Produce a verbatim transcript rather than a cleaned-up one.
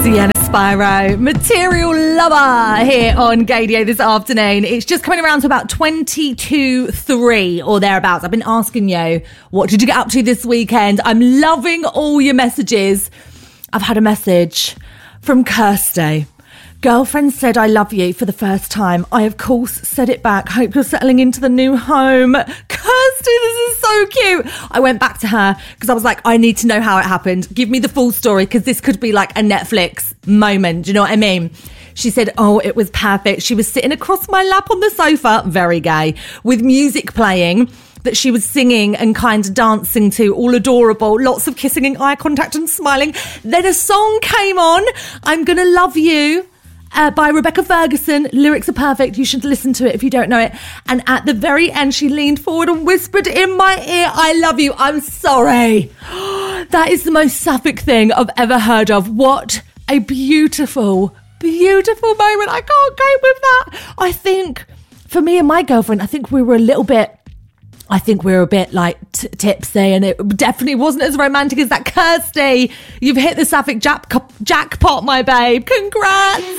Sienna Spyro, Material Lover, here on Gaydio this afternoon. It's just coming around to about twenty to three or thereabouts. I've been asking you, what did you get up to this weekend? I'm loving all your messages. I've had a message from Kirsty. Girlfriend said I love you for the first time. I, of course, said it back. Hope you're settling into the new home. Kirsty, this is so cute. I went back to her because I was like, I need to know how it happened. Give me the full story because this could be like a Netflix moment. Do you know what I mean? She said, oh, it was perfect. She was sitting across my lap on the sofa, very gay, with music playing that she was singing and kind of dancing to, all adorable, lots of kissing and eye contact and smiling. Then a song came on, I'm Gonna Love You, Uh, by Rebecca Ferguson. Lyrics are perfect. You should listen to it if you don't know it. And at the very end, she leaned forward and whispered in my ear, I love you. I'm sorry. That is the most sapphic thing I've ever heard of. What a beautiful, beautiful moment. I can't cope with that. I think, for me and my girlfriend, I think we were a little bit I think we were a bit like t- tipsy, and it definitely wasn't as romantic as that. Kirsty, you've hit the sapphic jack- jackpot, my babe. Congrats.